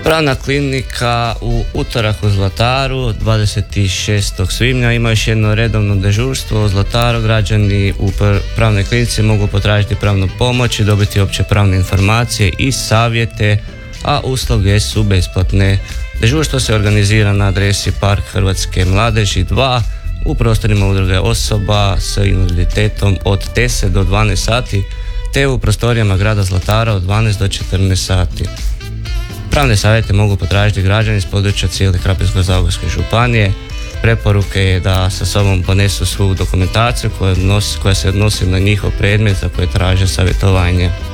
Pravna klinika u utorak u Zlataru 26. svibnja ima još jedno redovno dežurstvo u Zlataru. Građani u pravnoj klinici mogu potražiti pravnu pomoć i dobiti opće pravne informacije i savjete, a usluge su besplatne. Dežurstvo se organizira na adresi Park Hrvatske mladeži 2 u prostorima udruge osoba s invaliditetom od 10 do 12 sati te u prostorijama grada Zlatara od 12 do 14 sati. Pravne savjete mogu potražiti građani iz područja cijele Krapinsko-zagorske županije. Preporuke je da sa sobom ponesu svu dokumentaciju koja se odnosi na njihov predmet za koje traže savjetovanje.